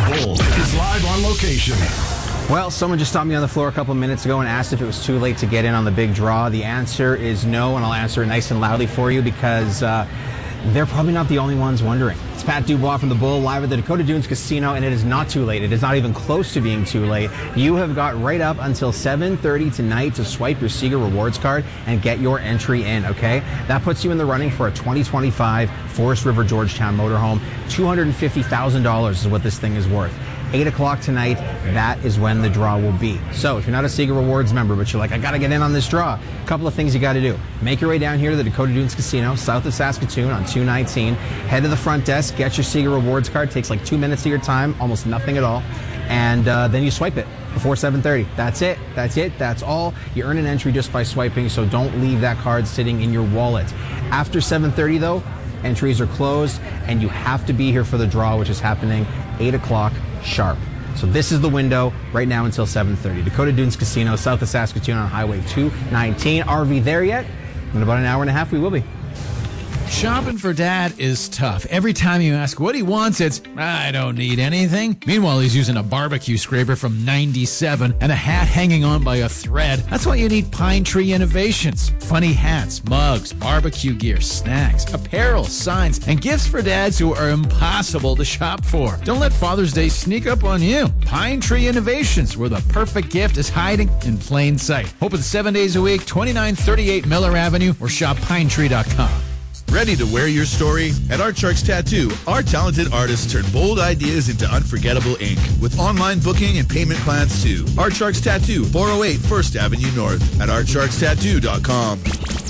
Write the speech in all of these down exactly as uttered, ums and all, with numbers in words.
Bull is live on location. Well, someone just stopped me on the floor a couple minutes ago and asked if it was too late to get in on the big draw. The answer is no, and I'll answer it nice and loudly for you because uh, they're probably not the only ones wondering. It's Pat Dubois from the Bull live at the Dakota Dunes Casino, and it is not too late. It is not even close to being too late. You have got right up until seven thirty tonight to swipe your Sega Rewards card and get your entry in, okay? That puts you in the running for a twenty twenty-five Forest River Georgetown motorhome. two hundred fifty thousand dollars is what this thing is worth. eight o'clock tonight, that is when the draw will be. So if you're not a Sega Rewards member, but you're like, I got to get in on this draw, a couple of things you got to do. Make your way down here to the Dakota Dunes Casino, south of Saskatoon on two nineteen. Head to the front desk, get your Sega Rewards card. Takes like two minutes of your time, almost nothing at all. And uh, then you swipe it before seven thirty. That's it. That's it. That's all. You earn an entry just by swiping, so don't leave that card sitting in your wallet. After seven thirty, though, entries are closed, and you have to be here for the draw, which is happening eight o'clock sharp. So this is the window right now until seven thirty. Dakota Dunes Casino, south of Saskatoon on Highway two nineteen. Are we there yet? In about an hour and a half, we will be. Shopping for Dad is tough. Every time you ask what he wants, it's, I don't need anything. Meanwhile, he's using a barbecue scraper from ninety-seven and a hat hanging on by a thread. That's why you need Pine Tree Innovations. Funny hats, mugs, barbecue gear, snacks, apparel, signs, and gifts for dads who are impossible to shop for. Don't let Father's Day sneak up on you. Pine Tree Innovations, where the perfect gift is hiding in plain sight. Open seven days a week, twenty-nine thirty-eight Miller Avenue, or shop pine tree dot com. Ready to wear your story? At Art Sharks Tattoo, our talented artists turn bold ideas into unforgettable ink with online booking and payment plans too. Art Sharks Tattoo, four oh eight First Avenue North at art sharks tattoo dot com.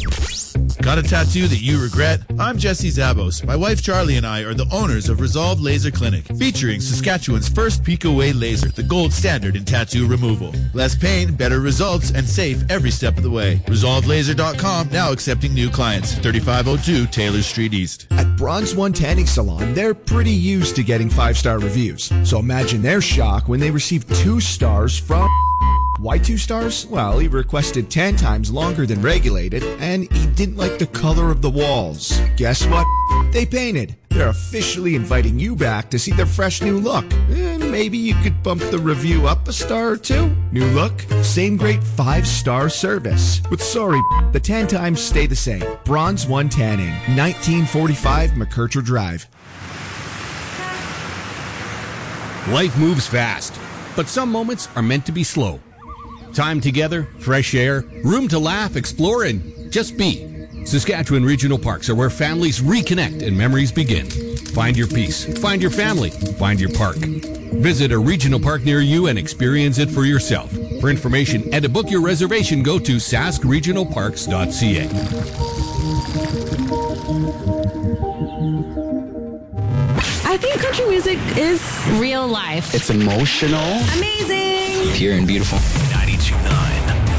Got a tattoo that you regret? I'm Jesse Zabos. My wife Charlie and I are the owners of Resolve Laser Clinic, featuring Saskatchewan's first peak away laser, the gold standard in tattoo removal. Less pain, better results, and safe every step of the way. resolve laser dot com, now accepting new clients. thirty-five oh two Taylor Street East. At Bronze One Tanning Salon, they're pretty used to getting five-star reviews. So imagine their shock when they received two stars from... Why two stars? Well, he requested ten times longer than regulated, and he didn't like the color of the walls. Guess what? They painted. They're officially inviting you back to see their fresh new look. And maybe you could bump the review up a star or two. New look, same great five-star service. But sorry, the ten times stay the same. Bronze One Tanning, nineteen forty-five McKercher Drive. Life moves fast, but some moments are meant to be slow. Time together, fresh air, room to laugh, explore, and just be. Saskatchewan Regional Parks are where families reconnect and memories begin. Find your peace, find your family, find your park. Visit a regional park near you and experience it for yourself. For information and to book your reservation, go to sask regional parks dot c a. I think country music is real life. It's emotional. Amazing. Pure and beautiful. ninety-two point nine